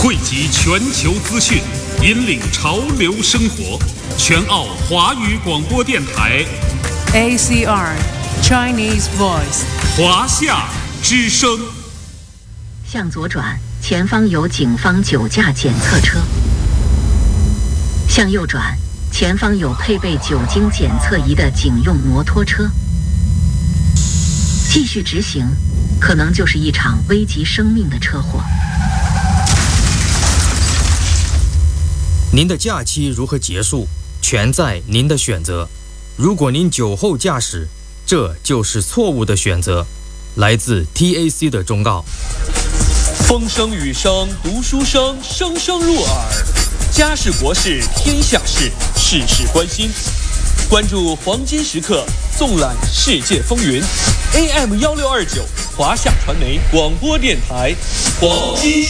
汇集全球资讯，引领潮流生活。全澳华语广播电台 ACR Chinese Voice 华夏之声。 向左转，前方有警方酒驾检测车。向右转，前方有配备酒精检测仪的警用摩托车。继续直行，可能就是一场危及生命的车祸。 您的假期如何结束，全在您的选择。如果您酒后驾驶，这就是错误的选择。来自 TAC 的忠告。 风声雨声读书声，声声入耳。家事国事天下事，事事关心。关注黄金时刻，纵览世界风云。AM 1629华夏传媒广播电台黄金